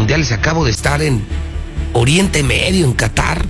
mundiales. Acabo de estar en Oriente Medio, en Qatar.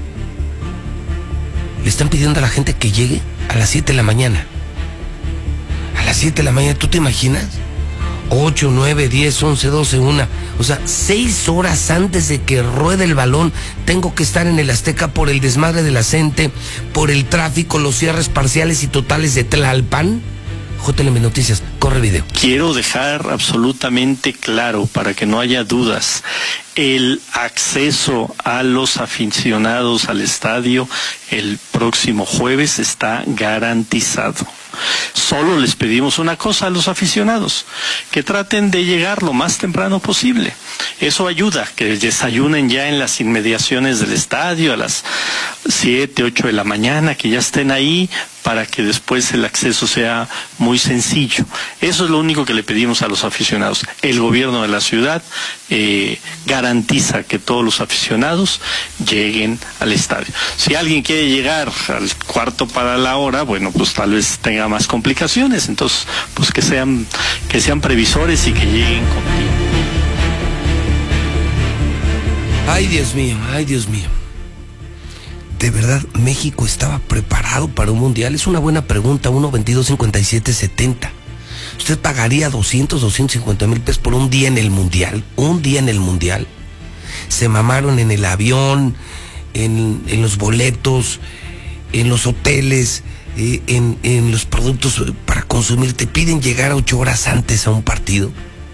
Le están pidiendo a la gente que llegue a las 7 de la mañana. A las 7 de la mañana, ¿tú te imaginas? 8, 9, 10, 11, 12, 1. O sea, 6 horas antes de que ruede el balón, tengo que estar en el Azteca por el desmadre de la gente, por el tráfico, los cierres parciales y totales de Tlalpan. JLM Noticias, corre video. Quiero dejar absolutamente claro, para que no haya dudas, el acceso a los aficionados al estadio el próximo jueves está garantizado. Solo les pedimos una cosa a los aficionados, que traten de llegar lo más temprano posible. Eso ayuda, que desayunen ya en las inmediaciones del estadio a las 7, 8 de la mañana, que ya estén ahí, para que después el acceso sea muy sencillo. Eso es lo único que le pedimos a los aficionados. El gobierno de la ciudad garantiza que todos los aficionados lleguen al estadio. Si alguien quiere llegar al cuarto para la hora, bueno, pues tal vez tenga más complicaciones. Entonces, pues que sean previsores y que lleguen con tiempo. Ay, Dios mío, ay, Dios mío. ¿De verdad México estaba preparado para un mundial? Es una buena pregunta. 1-22-57-70. ¿Usted pagaría 250 mil pesos por un día en el mundial? ¿Un día en el mundial? Se mamaron en el avión, en los boletos, en los hoteles, en los productos para consumir. Te piden llegar 8 horas antes a un partido.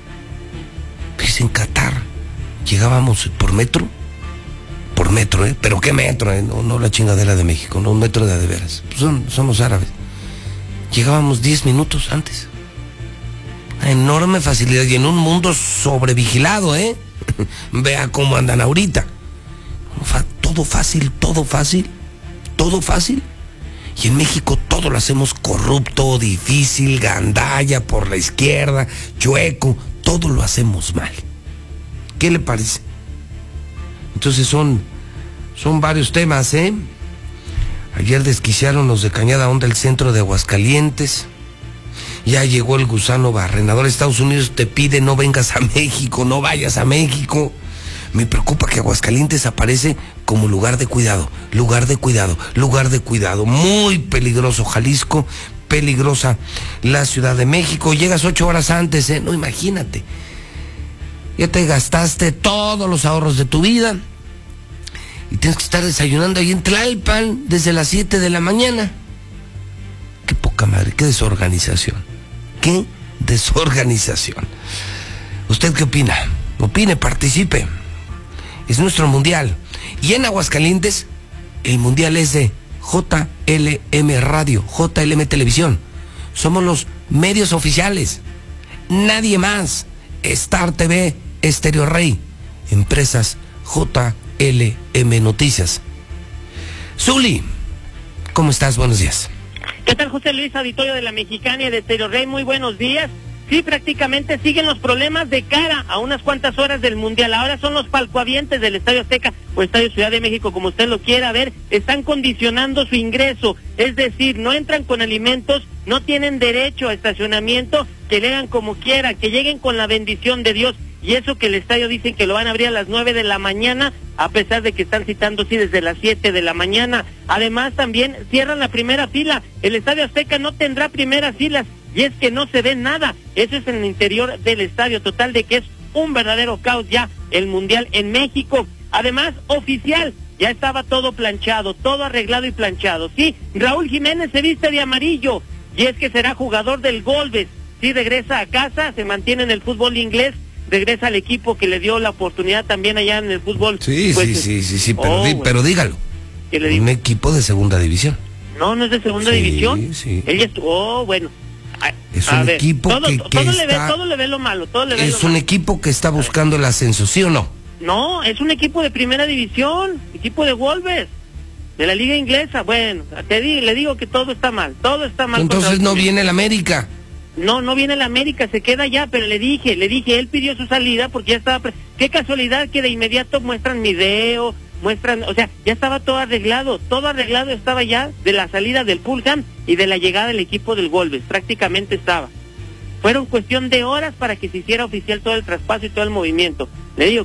Pues en Qatar llegábamos por metro. Por metro, pero ¿qué metro? No la chingadera de México, no un metro de veras. Pues son los árabes. Llegábamos 10 minutos antes. Una enorme facilidad y en un mundo sobrevigilado, Vea cómo andan ahorita. Todo fácil, todo fácil, todo fácil. Y en México todo lo hacemos corrupto, difícil, gandalla, por la izquierda, chueco. Todo lo hacemos mal. ¿Qué le parece? Entonces son varios temas, Ayer desquiciaron los de Cañada Honda el centro de Aguascalientes. Ya llegó el gusano barrenador. Estados Unidos te pide no vengas a México, no vayas a México. Me preocupa que Aguascalientes aparece como lugar de cuidado, lugar de cuidado, lugar de cuidado. Muy peligroso Jalisco, peligrosa la Ciudad de México. Llegas 8 horas antes, no, imagínate. Ya te gastaste todos los ahorros de tu vida y tienes que estar desayunando ahí en Tlalpan desde las 7 de la mañana. Qué poca madre, qué desorganización. Qué desorganización. ¿Usted qué opina? Opine, participe. Es nuestro mundial. Y en Aguascalientes, el mundial es de JLM Radio, JLM Televisión. Somos los medios oficiales. Nadie más. Star TV, Estéreo Rey, empresas JLM Noticias. Zuli, ¿cómo estás? Buenos días. ¿Qué tal, José Luis, auditorio de la Mexicana y de Estéreo Rey? Muy buenos días. Sí, prácticamente siguen los problemas de cara a unas cuantas horas del Mundial. Ahora son los palcoavientes del Estadio Azteca o Estadio Ciudad de México, como usted lo quiera ver, están condicionando su ingreso. Es decir, no entran con alimentos, no tienen derecho a estacionamiento, que le hagan como quiera, que lleguen con la bendición de Dios. Y eso que el estadio dicen que lo van a abrir a las 9 de la mañana, a pesar de que están citando sí desde las 7 de la mañana. Además también cierran la primera fila. El Estadio Azteca no tendrá primeras filas, y es que no se ve nada. Eso es en el interior del estadio, total de que es un verdadero caos ya el Mundial en México. Además, oficial, ya estaba todo planchado, todo arreglado y planchado. Sí, Raúl Jiménez se viste de amarillo, y es que será jugador del Golbes. Sí, regresa a casa, se mantiene en el fútbol inglés, regresa al equipo que le dio la oportunidad también allá en el fútbol. Sí, pues, sí, pero dígalo. ¿Qué le digo? Un equipo de segunda división. No es de segunda división. Sí. Él ya estuvo, bueno. Es un equipo todo le ve lo malo, es un equipo que está buscando el ascenso, ¿sí o no? No, es un equipo de primera división, equipo de Wolves, de la liga inglesa. Bueno, le digo que todo está mal, Entonces no viene el América. No viene el América, se queda allá, pero le dije, él pidió su salida porque ya estaba... Qué casualidad que de inmediato muestran video, o sea, ya estaba todo arreglado estaba ya de la salida del Fulham y de la llegada del equipo del Wolves, prácticamente estaba. Fueron cuestión de horas para que se hiciera oficial todo el traspaso y todo el movimiento. Le digo